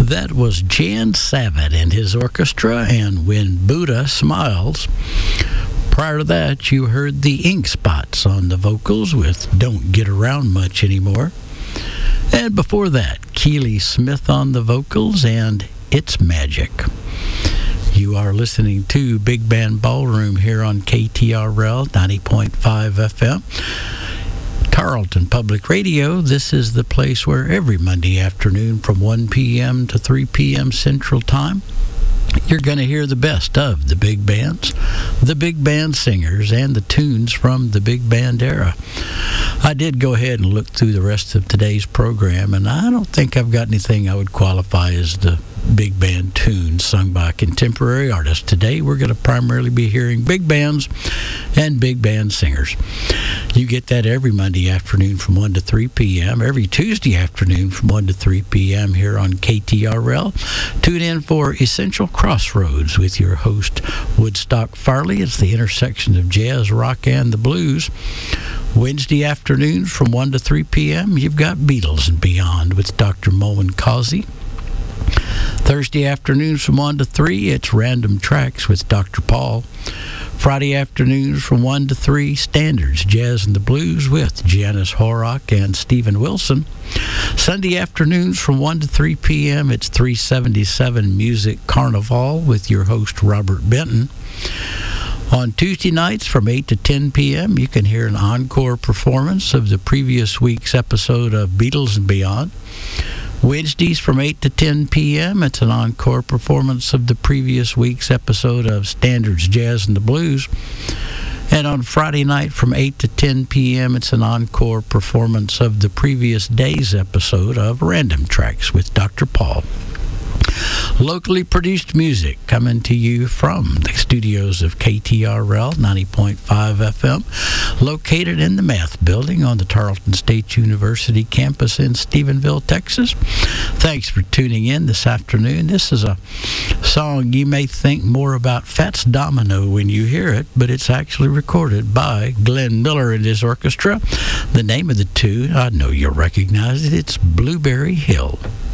That was Jan Savitt and his orchestra and When Buddha Smiles. Prior to that, you heard the Ink Spots on the vocals with Don't Get Around Much Anymore. And before that, Keely Smith on the vocals and It's Magic. You are listening to Big Band Ballroom here on KTRL 90.5 FM. Tarleton Public Radio. This is the place where every Monday afternoon from 1 p.m. to 3 p.m. Central Time, you're going to hear the best of the big bands, the big band singers, and the tunes from the big band era. I did go ahead and look through the rest of today's program, and I don't think I've got anything I would qualify as the big band tunes sung by contemporary artists. Today we're going to primarily be hearing big bands and big band singers. You get that every Monday afternoon from 1 to 3 p.m., every Tuesday afternoon from 1 to 3 p.m. here on KTRL. Tune in for Essential Crossroads with your host, Woodstock Farley. It's the intersection of jazz, rock, and the blues. Wednesday afternoons from 1 to 3 p.m., you've got Beatles and Beyond with Dr. Moen Causey. Thursday afternoons from 1 to 3, it's Random Tracks with Dr. Paul. Friday afternoons from 1 to 3, Standards, Jazz and the Blues with Janice Horrock and Stephen Wilson. Sunday afternoons from 1 to 3 p.m., it's 377 Music Carnival with your host, Robert Benton. On Tuesday nights from 8 to 10 p.m., you can hear an encore performance of the previous week's episode of Beatles and Beyond. Wednesdays from 8 to 10 p.m., it's an encore performance of the previous week's episode of Standards, Jazz, and the Blues. And on Friday night from 8 to 10 p.m., it's an encore performance of the previous day's episode of Random Tracks with Dr. Paul. Locally produced music coming to you from the studios of KTRL 90.5 FM, located in the Math Building on the Tarleton State University campus in Stephenville, Texas. Thanks for tuning in this afternoon. This is a song you may think more about Fats Domino when you hear it, but it's actually recorded by Glenn Miller and his orchestra. The name of the tune, I know you'll recognize it, it's Blueberry Hill.